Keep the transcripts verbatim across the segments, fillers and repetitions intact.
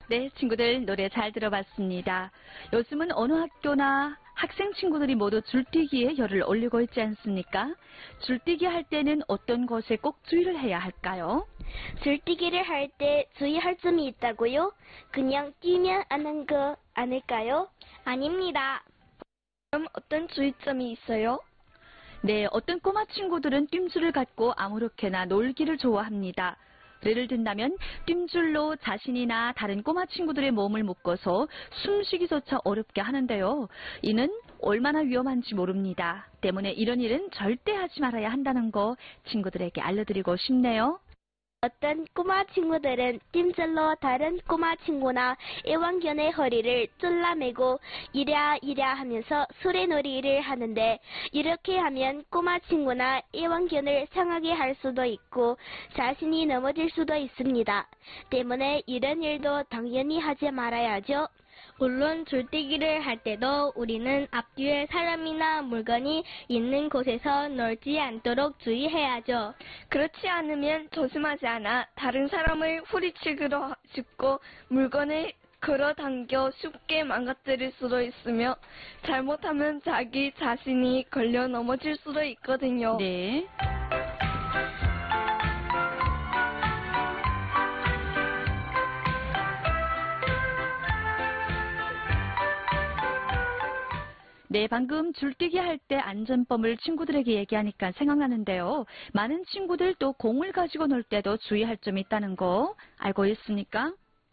네, 친구들 노래 잘 들어봤습니다. 요즘은 어느 학교나 학생 친구들이 모두 줄뛰기에 열을 올리고 있지 않습니까? 줄뛰기 할 때는 어떤 것에 꼭 주의를 해야 할까요? 줄뛰기를 할 때 주의할 점이 있다고요? 그냥 뛰면 하는 거 아닐까요? 아닙니다. 그럼 어떤 주의점이 있어요? 네, 어떤 꼬마 친구들은 뜀줄을 갖고 아무렇게나 놀기를 좋아합니다. 예를 든다면 뜀줄로 자신이나 다른 꼬마 친구들의 몸을 묶어서 숨쉬기조차 어렵게 하는데요. 이는 얼마나 위험한지 모릅니다. 때문에 이런 일은 절대 하지 말아야 한다는 거 친구들에게 알려드리고 싶네요. 어떤 꼬마 친구들은 뜀줄로 다른 꼬마 친구나 애완견의 허리를 잘라매고 이랴 이랴 하면서 수레놀이를 하는데, 이렇게 하면 꼬마 친구나 애완견을 상하게 할 수도 있고 자신이 넘어질 수도 있습니다. 때문에 이런 일도 당연히 하지 말아야죠. 물론 줄뛰기를 할 때도 우리는 앞뒤에 사람이나 물건이 있는 곳에서 놀지 않도록 주의해야죠. 그렇지 않으면 조심하지 않아 다른 사람을 후리치기로 짚고 물건을 끌어당겨 쉽게 망가뜨릴 수도 있으며, 잘못하면 자기 자신이 걸려 넘어질 수도 있거든요. 네. 네, 방금 줄뛰기 할 때 안전법을 친구들에게 얘기하니까 생각나는데요. 많은 친구들 또 공을 가지고 놀 때도 주의할 점이 있다는 거 알고 있습니까?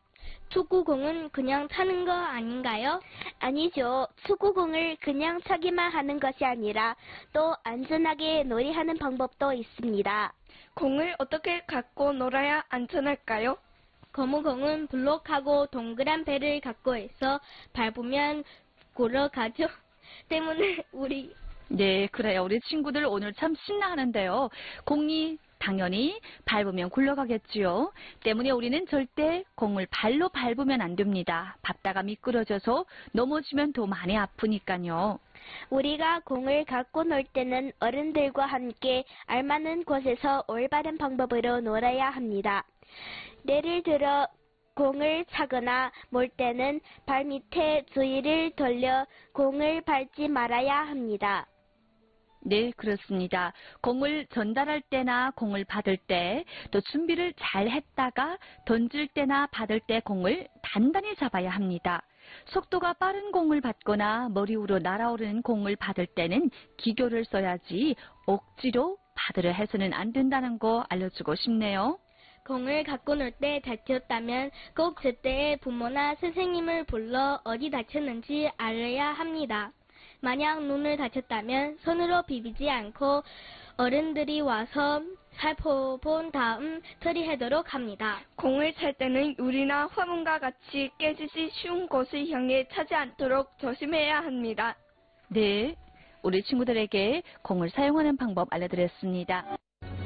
축구공은 그냥 차는 거 아닌가요? 아니죠. 축구공을 그냥 차기만 하는 것이 아니라 또 안전하게 놀이하는 방법도 있습니다. 공을 어떻게 갖고 놀아야 안전할까요? 고무공은 블록하고 동그란 배를 갖고 있어 밟으면 굴러가죠. 때문에 우리 네, 그래요. 우리 친구들 오늘 참 신나하는데요. 공이 당연히 밟으면 굴러가겠지요. 때문에 우리는 절대 공을 발로 밟으면 안 됩니다. 밟다가 미끄러져서 넘어지면 더 많이 아프니까요. 우리가 공을 갖고 놀 때는 어른들과 함께 알맞은 곳에서 올바른 방법으로 놀아야 합니다. 예를 들어 공을 차거나 몰 때는 발 밑에 주의를 돌려 공을 밟지 말아야 합니다. 네, 그렇습니다. 공을 전달할 때나 공을 받을 때, 또 준비를 잘 했다가 던질 때나 받을 때 공을 단단히 잡아야 합니다. 속도가 빠른 공을 받거나 머리 위로 날아오르는 공을 받을 때는 기교를 써야지 억지로 받으려 해서는 안 된다는 거 알려주고 싶네요. 공을 갖고 놀 때 다쳤다면 꼭 제때에 부모나 선생님을 불러 어디 다쳤는지 알아야 합니다. 만약 눈을 다쳤다면 손으로 비비지 않고 어른들이 와서 살펴본 다음 처리하도록 합니다. 공을 찰 때는 유리나 화분과 같이 깨지기 쉬운 곳을 향해 차지 않도록 조심해야 합니다. 네, 우리 친구들에게 공을 사용하는 방법 알려드렸습니다.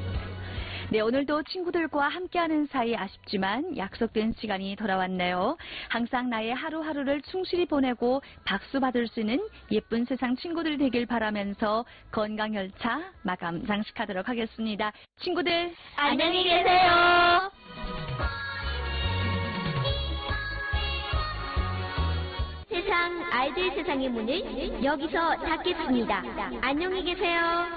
네, 오늘도 친구들과 함께하는 사이 아쉽지만 약속된 시간이 돌아왔네요. 항상 나의 하루하루를 충실히 보내고 박수 받을 수 있는 예쁜 세상 친구들 되길 바라면서 건강열차 마감 장식하도록 하겠습니다. 친구들 안녕히 계세요. 세상 아이들 세상의 문을 여기서 닫겠습니다. 안녕히 계세요.